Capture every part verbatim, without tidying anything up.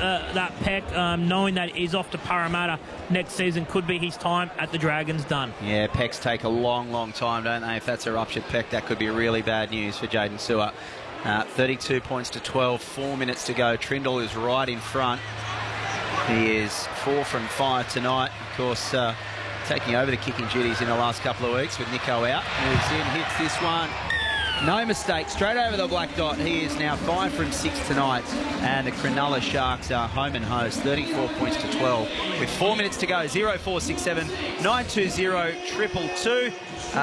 uh, that Peck, um, knowing that he's off to Parramatta next season, could be his time at the Dragons done. Yeah, Pecks take a long, long time, don't they? If that's a ruptured Peck, that could be really bad news for Jaden Sewer. Uh, thirty-two points to twelve, four minutes to go. Trindle is right in front. He is four from five tonight. Of course, uh, taking over the kicking duties in the last couple of weeks with Nico out. Moves in, hits this one. No mistake, straight over the black dot. He is now five from six tonight. And the Cronulla Sharks are home and host, thirty-four points to twelve. With four minutes to go, zero four six seven nine two zero triple two.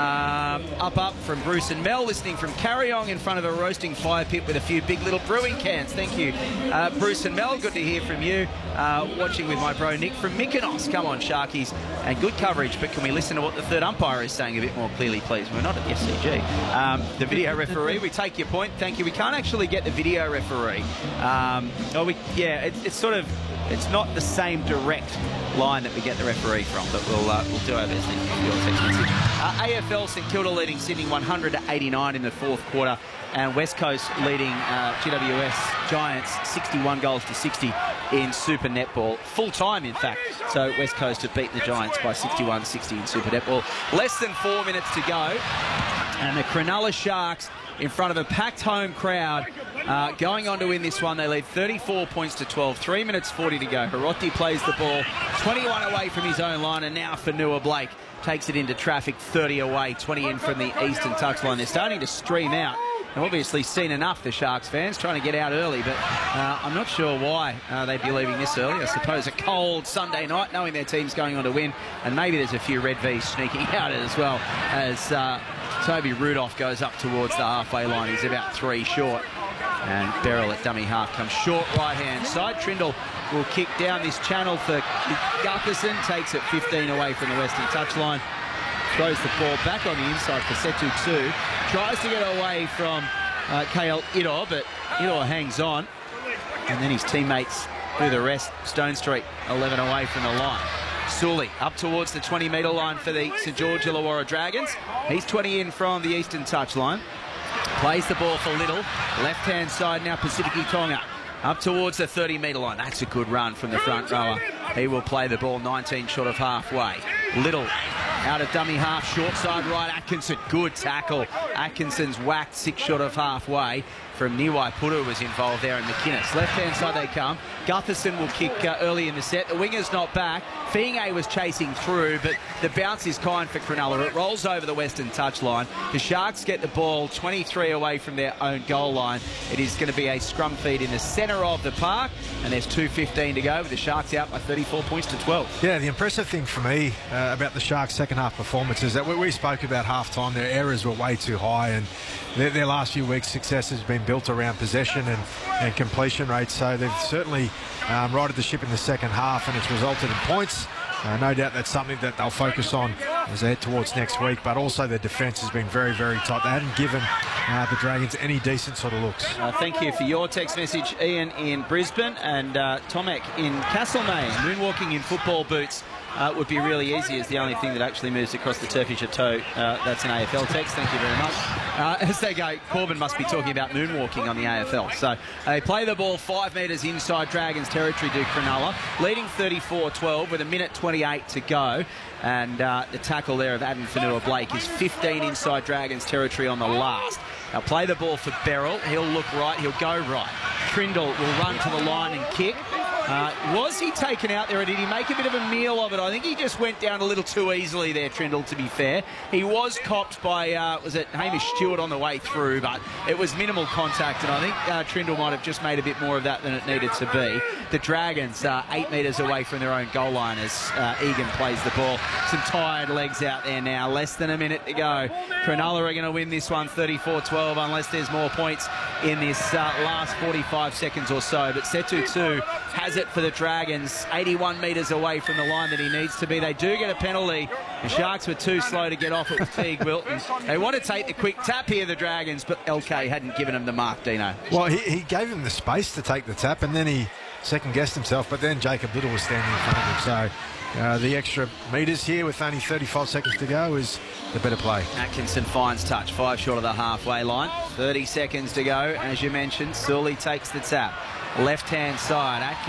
Um, up, up from Bruce and Mel, listening from Carryong in front of a roasting fire pit with a few big little brewing cans. Thank you, uh, Bruce and Mel. Good to hear from you. Uh, watching with my bro Nick from Mykonos. Come on, Sharkies. And good coverage, but can we listen to what the third umpire is saying a bit more clearly, please? We're not at the S C G. Um, the video referee, we take your point. Thank you. We can't actually get the video referee. Um, oh, we, yeah, it, it's sort of, it's not the same direct line that we get the referee from, but we'll uh, we'll do our best. Thank you for your text message. Uh, A F L St Kilda leading Sydney one hundred to eighty-nine in the fourth quarter, and West Coast leading uh, G W S Giants sixty-one goals to sixty in Super Netball. Full time, in fact. So West Coast have beaten the Giants by sixty-one sixty in Super Netball. Less than four minutes to go, and the Cronulla Sharks, in front of a packed home crowd, uh, going on to win this one. They lead thirty-four points to twelve. Three minutes forty to go. Hiroti plays the ball twenty-one away from his own line, and now Fanua Blake takes it into traffic, thirty away, twenty in from the eastern touchline. They're starting to stream out. They've obviously seen enough, the Sharks fans, trying to get out early, but uh, I'm not sure why uh, they'd be leaving this early. I suppose a cold Sunday night, knowing their team's going on to win, and maybe there's a few Red V's sneaking out as well, as uh, Toby Rudolph goes up towards the halfway line. He's about three short, and Beryl at dummy half comes short right-hand side. Trindle will kick down this channel for Gutherson, takes it fifteen away from the western touchline. Throws the ball back on the inside for Setu two. Tries to get away from uh, K L Idor, but Idor hangs on. And then his teammates do the rest. Stone Street, eleven away from the line. Sully up towards the twenty metre line for the St George Illawarra Dragons. He's twenty in from the eastern touchline. Plays the ball for Little. Left-hand side now, Pacific Tonga. Up towards the thirty metre line. That's a good run from the front rower. He will play the ball nineteen short of halfway. Little out of dummy half, short side right, Atkinson, good tackle. Atkinson's whacked six short of halfway from Niwai Puru was involved there, and McInnes. Left-hand side they come. Gutherson will kick uh, early in the set. The winger's not back. Fienge was chasing through, but the bounce is kind for Cronulla. It rolls over the western touchline. The Sharks get the ball twenty-three away from their own goal line. It is going to be a scrum feed in the centre of the park, and there's two fifteen to go with the Sharks out by thirty-four points to twelve. Yeah, the impressive thing for me uh, about the Sharks' second half performance is that we, we spoke about half-time. Their errors were way too high, and their, their last few weeks' success has been built around possession and, and completion rates. So they've certainly um, righted the ship in the second half, and it's resulted in points. Uh, no doubt that's something that they'll focus on as they head towards next week, but also their defence has been very, very tight. They hadn't given uh, the Dragons any decent sort of looks. Uh, thank you for your text message, Ian in Brisbane, and uh, Tomek in Castlemaine. Moonwalking in football boots uh, would be really easy, is the only thing that actually moves across the turf is your toe. Uh, that's an A F L text. Thank you very much. Uh, as they go, Corbin must be talking about moonwalking on the A F L. So they play the ball five metres inside Dragons territory to Cronulla, leading thirty-four twelve with a minute twenty-eight to go. And uh, the tackle there of Adam Fanua Blake is fifteen inside Dragons territory on the last. They'll play the ball for Beryl. He'll look right. He'll go right. Trindle will run to the line and kick. Uh, was he taken out there, or did he make a bit of a meal of it? I think he just went down a little too easily there, Trindle, to be fair. He was copped by, uh, was it Hamish Stewart on the way through, but it was minimal contact, and I think uh, Trindle might have just made a bit more of that than it needed to be. The Dragons uh, eight metres away from their own goal line as uh, Egan plays the ball. Some tired legs out there now, less than a minute to go. Cronulla are going to win this one thirty-four twelve unless there's more points in this uh, last forty-five seconds or so. But Setu two has it for the Dragons, eighty-one metres away from the line that he needs to be. They do get a penalty. The Sharks were too slow to get off. It was Teague Wilton. They want to take the quick tap here, the Dragons, but L K hadn't given him the mark, Dino. Well, he, he gave him the space to take the tap, and then he second-guessed himself, but then Jacob Little was standing in front of him. So uh, the extra metres here with only thirty-five seconds to go is the better play. Atkinson finds touch, five short of the halfway line. thirty seconds to go. As you mentioned, Sully takes the tap. Left-hand side, Atkinson